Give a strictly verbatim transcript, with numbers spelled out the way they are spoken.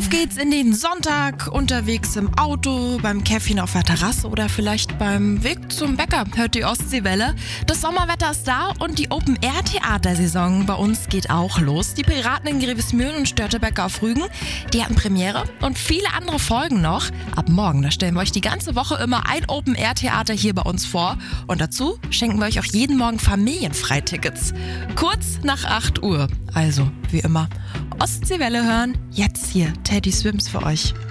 Auf geht's in den Sonntag, unterwegs im Auto, beim Käffchen auf der Terrasse oder vielleicht beim Weg zum Bäcker. Hört die Ostseewelle. Das Sommerwetter ist da und die Open-Air-Theatersaison bei uns geht auch los. Die Piraten in Grevesmühlen und Störtebeker auf Rügen, die hatten Premiere und viele andere Folgen noch. Ab morgen, da stellen wir euch die ganze Woche immer ein Open-Air-Theater hier bei uns vor. Und dazu schenken wir euch auch jeden Morgen Familienfreitickets. Kurz nach acht Uhr. Also, wie immer, Ostseewelle hören, jetzt hier Teddy Swims für euch.